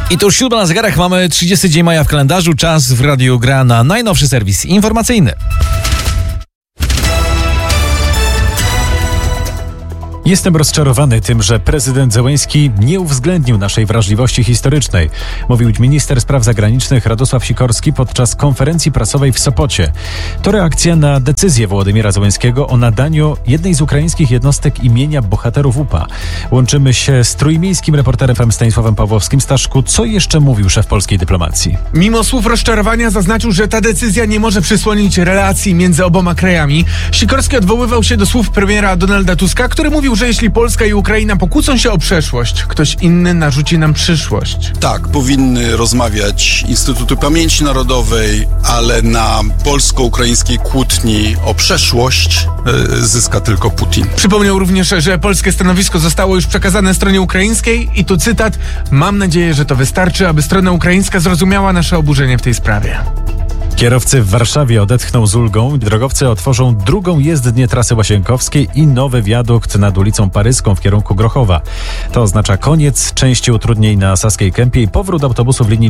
I to już 7 na zegarach, mamy 30 dzień maja w kalendarzu, czas w Radiu gra na najnowszy serwis informacyjny. Jestem rozczarowany tym, że prezydent Zełenski nie uwzględnił naszej wrażliwości historycznej, mówił minister spraw zagranicznych Radosław Sikorski podczas konferencji prasowej w Sopocie. To reakcja na decyzję Wołodymyra Zełenskiego o nadaniu jednej z ukraińskich jednostek imienia bohaterów UPA. Łączymy się z trójmiejskim reporterem Stanisławem Pawłowskim. Staszku, co jeszcze mówił szef polskiej dyplomacji? Mimo słów rozczarowania zaznaczył, że ta decyzja nie może przysłonić relacji między oboma krajami. Sikorski odwoływał się do słów premiera Donalda Tuska, który mówił, że jeśli Polska i Ukraina pokłócą się o przeszłość, ktoś inny narzuci nam przyszłość. Tak, powinny rozmawiać Instytuty Pamięci Narodowej, ale na polsko-ukraińskiej kłótni o przeszłość zyska tylko Putin. Przypomniał również, że polskie stanowisko zostało już przekazane stronie ukraińskiej i tu cytat: mam nadzieję, że to wystarczy, aby strona ukraińska zrozumiała nasze oburzenie w tej sprawie. Kierowcy w Warszawie odetchną z ulgą. Drogowcy otworzą drugą jezdnię trasy łazienkowskiej i nowy wiadukt nad ulicą Paryską w kierunku Grochowa. To oznacza koniec części utrudnień na Saskiej Kępie i powrót autobusów linii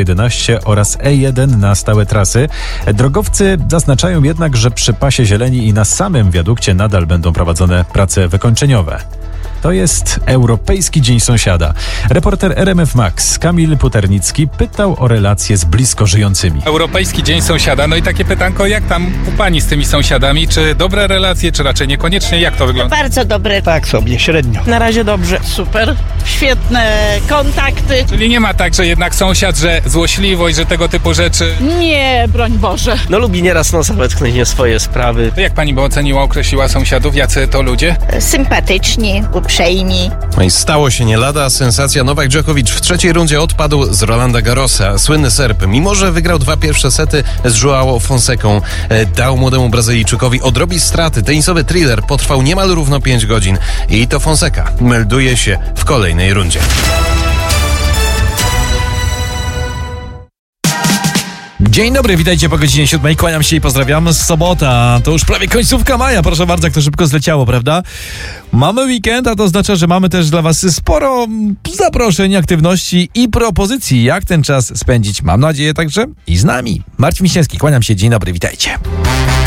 411 oraz E1 na stałe trasy. Drogowcy zaznaczają jednak, że przy pasie zieleni i na samym wiadukcie nadal będą prowadzone prace wykończeniowe. To jest Europejski Dzień Sąsiada. Reporter RMF Max Kamil Puternicki pytał o relacje z blisko żyjącymi. Europejski Dzień Sąsiada, no i takie pytanko, jak tam u pani z tymi sąsiadami? Czy dobre relacje, czy raczej niekoniecznie? Jak to wygląda? Bardzo dobre. Tak sobie, średnio. Na razie dobrze. Super. Świetne kontakty. Czyli nie ma tak, że jednak sąsiad, że złośliwość, że tego typu rzeczy? Nie, broń Boże. No lubi nieraz nosa wetknąć nie swoje sprawy. To jak pani by oceniła, określiła sąsiadów? Jacy to ludzie? Sympatyczni, uprzejmi. No i stało się nie lada sensacja. Nowak Dżokowicz w trzeciej rundzie odpadł z Rolanda Garrosa. Słynny Serb, mimo że wygrał 2 pierwsze sety z João Fonsecą, dał młodemu Brazylijczykowi odrobić straty. Tenisowy thriller potrwał niemal równo 5 godzin i to Fonseca melduje się w kolejnej rundzie. Dzień dobry, witajcie po godzinie 7. Kłaniam się i pozdrawiam. Sobota, to już prawie końcówka maja. Proszę bardzo, jak to szybko zleciało, prawda? Mamy weekend, a to oznacza, że mamy też dla was sporo zaproszeń, aktywności i propozycji, jak ten czas spędzić. Mam nadzieję także i z nami. Marcin Wiśniewski, kłaniam się, dzień dobry, witajcie.